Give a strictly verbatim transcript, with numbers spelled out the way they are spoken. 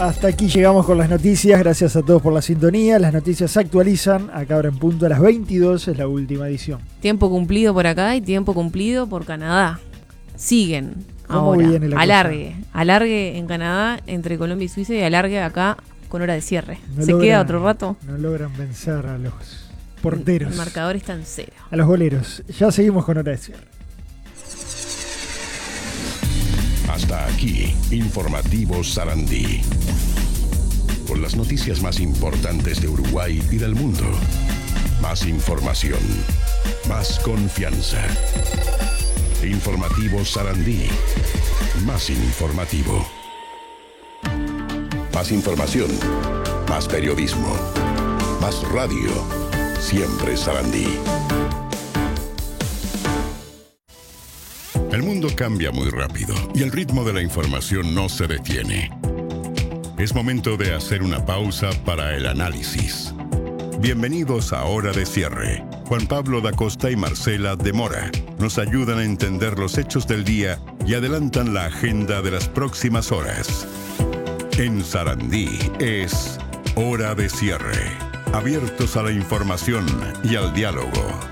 Hasta aquí llegamos con las noticias. Gracias a todos por la sintonía. Las noticias se actualizan. Acá ahora en punto a las veintidós es la última edición. Tiempo cumplido por acá y tiempo cumplido por Canadá. Siguen ¿Cómo ahora. viene la alargue. Cosa? Alargue en Canadá entre Colombia y Suiza y alargue acá con hora de cierre. No ¿Se logran, queda otro rato? No logran vencer a los porteros. El marcador está en cero. A los goleros. Ya seguimos con hora de cierre. Hasta aquí, Informativo Sarandí. Con las noticias más importantes de Uruguay y del mundo. Más información, más confianza. Informativo Sarandí. Más informativo. Más información, más periodismo, más radio. Siempre Sarandí. El mundo cambia muy rápido y el ritmo de la información no se detiene. Es momento de hacer una pausa para el análisis. Bienvenidos a Hora de Cierre. Juan Pablo da Costa y Marcela de Mora nos ayudan a entender los hechos del día y adelantan la agenda de las próximas horas. En Sarandí es Hora de Cierre. Abiertos a la información y al diálogo.